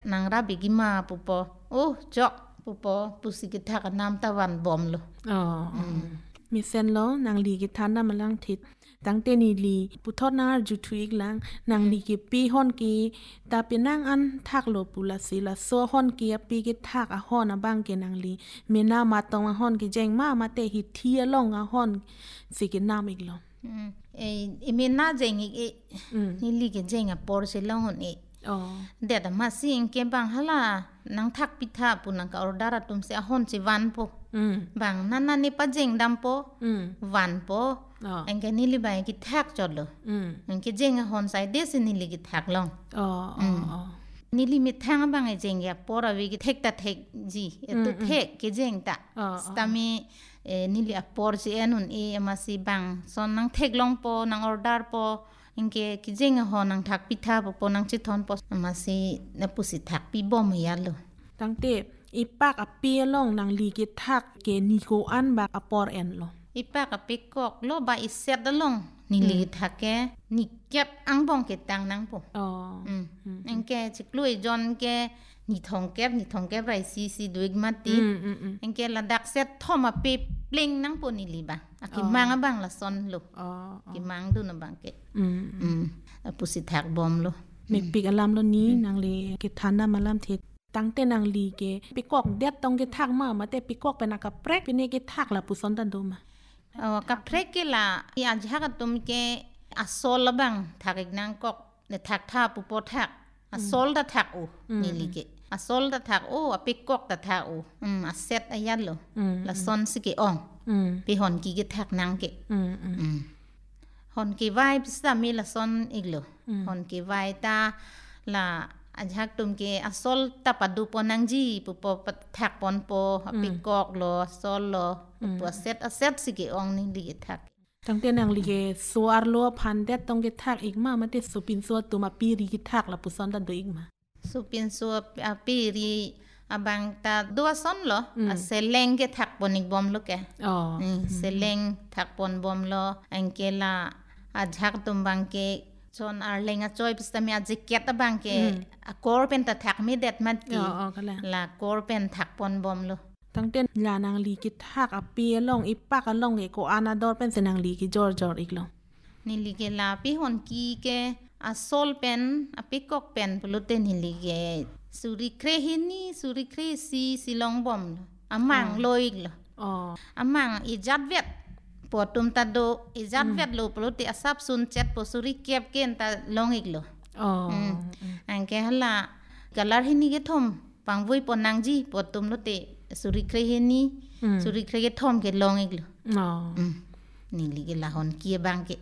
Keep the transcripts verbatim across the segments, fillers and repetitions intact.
นางราบิกิมาปุปอโอ้จอกปุปอปุสิกิทักน้ำตะวันบอมlo อ๋อมีเซนโลนางลีกิทานน่ะมาลังทิดตั้งแต่นีลีปุทอนาจุทุอีกลังนางลีกิปีฮอนกีตาเป็นนางอันทักโลปุลาศิลาโซฮอนกีปีกิทักอะฮอนอะบังเกนางลีเมนามาตองอะฮอนกีเจงมามาเตฮิเทียลองอะฮอนสิกินามอีกลอืมเอเมนาเจงอีกเอนี่ลีกิเจงอะปอร์เซลองเออ๋อเดดมาสิงเกบังฮลานางทักปิทาปุนังกออร์ดาราตุมเซอะฮอนสิวันปอบางนั่นนั่นนี่ปะเจงดัมปอวันปออันแกนี่ลิบายกิทักจอดเลยอันแกเจงอะฮอนไซเดสนี่ลิกิทักลองอ๋ออ๋อนี่ลิมิทางบางไอเจงยาปอราวิกิเทกตะเทกจีเอตุเทกเกเจงตะสตามีเอนี่ลิอะปอร์ซีเอนุนเอมาสิบางซอนนางเทกลองปอนางออร์ดาร์ปออิงเกกิเจงอะฮอนางทักปิทาปปนางจิทอนปอมาสินะปุสิทักปิบอมยาลตั้งเตอีปากอะเปียลองนางลีกิทักเกนิโกอันบากอะปอร์เอ็นโลอีปากอะปิกอกโลบาอิเซดลองนี่ลีทักแกนี่เก็บอังบองเกตังนางปออ๋ออืมอิงแกจิกลุยจอนแกนี่ทองแก็บนี่ทองแก็บไรซีซีดูอีกมาติอิงแกละดักเซตทอมาเปปลิงนางปอนี่ลีบะอะกิมังอะบังละซอนโลอ๋อกิมังดูนะบังเกอืมอืมอะปุสิทักบอมโลเมกปิกอะลามโลนี้นางลีเกทานนามาลามเทตั้งแต่นางลีเกปิกอกเด็ดต้องเกทักมามาแต่ปิกอกเป็นอะกะเปรกเป็นเกทักละปุซอนตันโดมาเออกะเปรกเกละอีอันจะกะตุมเกอะโซลละบังทักอีกนางกอกเนทักทาปุปอทักอะโซลตะทักอูนี่ลีเกอะโซลตะทักโออะปิกอกตะทักอูอืมอะเซตอะยัดโลละซอนสิเกอองอืมไปหอนกีเกทักนางเกอืมอืมหอนกีไว้ปิสตามีละซอนอีกโลหอนกีไว้ตาละอันฮักตุมเกอโซลตะปะดูปอนังจีปุปอปะทักปอนปอปิกอกโลโซลโลปุอะเซตอะเซตสิเกอองนี่ลีเกทักตั้งแต่นางลีเกสัวรัวพันเด็ดต้องเกทักอีกมามาแต่สุปินสัวตุมาปีรีเกทักละปุซอนตันโดอีกมาสุปินสัวอะปีรีอะบังตาดัวซอนโลอะเซเลงเกทักปอนิกบอมโลแกอ๋อเซเลงทักปอนบอมโลอันเกลาอะฮักตุมบังเกจอนอาร์เลงอะจอยปิสตามีอะจิเกตบังเกอะกอร์เป็นตะทักมีเด็ดมาตีละกอร์เป็นทักปอนบอมโลตั้งแต่ลานางลีกิทักอะเปียลองอีปากอะลองเอโกอานาดอร์เป็นเสนางลีกิจอร์จอร์อีกลองนี่ลีเกลาปิฮอนกีเกอะโซลเป็นอะปิกอกเป็นปลุเตนี่ลีเกสุริเครหินีสุริเครซีซิลองบอมอะมังโลอีกลอ๋ออะมังอีจัดเวทปอตุมตาโดอีจัดเวทโลปลุเตอะซับซุนเจ็ดปอสุริเก็บเกนตาลองอีกลอ๋ออันเกหละกะลาหินีเกทอมปังวุยปอนังจีปอตุมโลเตสุริเครหินีสุริเครเกทอมเกลองอีกลอ๋อนี่ลีเกลาฮอนกีบังเก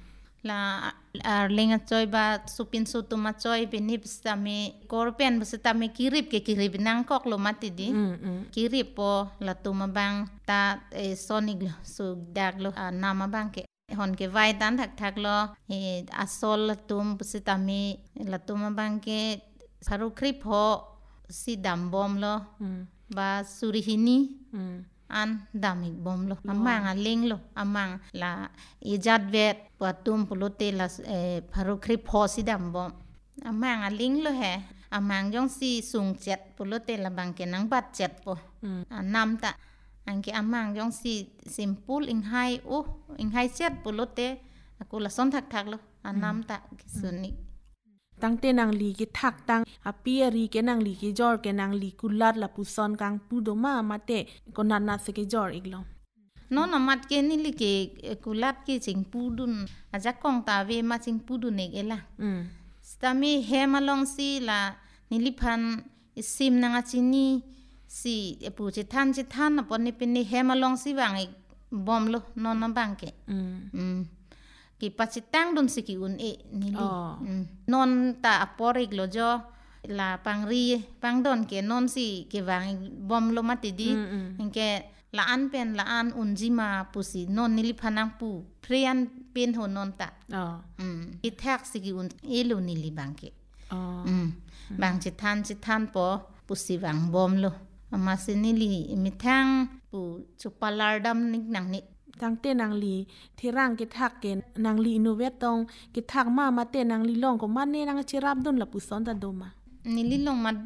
la arlenga choi ba supin su tuma choi benip stame korpen bstame kirip ke kirip nang kok lo matidi kirip po la tuma bang ta e sonig lo su dag lo nama bang ke hon ke vai dan thak thak lo e asol la tum bstame la tuma bang ke saru krip ho si dam bom lo ba surihini an damik bom lo amang a ling lo amang la ijat vet patum pulote la pharu krip phosi dam bom amang a ling lo he amang jong si sung jet pulote la bang ke nang bat jet po nam ta angke amang jong si simple ing hai u ing hai jet pulote aku la son thak thak lo anam ta kisuni ตั้งแต่นางลีกิทักตั้งอะเปียรีเกนางลีกิจอร์เกนางลีกุลัดละปุซอนกังปูโดมามาเตก็นันนาสเกจอร์อีกแล้วนอนมัดเกนี่ลิเกกุลัดเกจิงปูดุนอาจักกองตาเวมาจิงปูดุนเอกเอล่ะอืมสตามีเฮมาลองซีละนิลิพันซิมนางจินีสิปูจิทันจิทันปนนี่เป็นนี่เฮมาลองซีวางอีกบอมโลนอนนบังเกอืมอืมki pachitang dun siki un e nili non ta aporik lo jo la pangri pangdon ke non si ke wang bom lo matidi inke la an pen la an unjima pusi non nili phanang pu prian pen ho non ta oh mm i thak siki un e lo nili bangke oh mm bang chithan chithan po pusi wang bom lo ama sinili mithang pu chupalardam nik nang ni ตั้งแต่นางลีที่ร่างกิทักเกนนางลีอินโนเวตตองกิทักมามาเตนางลีลองก็มาเนนางชิรับดุนละปุซอนตันโดมานี่ลีลองมา